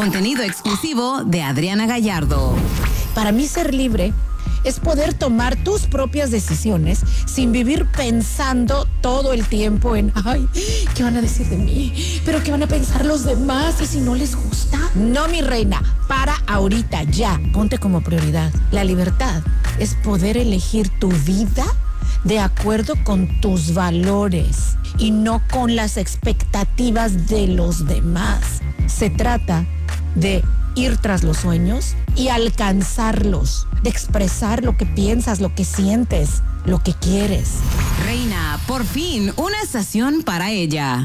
Contenido exclusivo de Adriana Gallardo. Para mí ser libre es poder tomar tus propias decisiones sin vivir pensando todo el tiempo en, ay, ¿qué van a decir de mí? ¿Pero qué van a pensar los demás? ¿Y si no les gusta? No, mi reina, para ahorita, ya. Ponte como prioridad. La libertad es poder elegir tu vida de acuerdo con tus valores y no con las expectativas de los demás. Se trata de ir tras los sueños y alcanzarlos, de expresar lo que piensas, lo que sientes, lo que quieres. Reina, por fin, una estación para ella.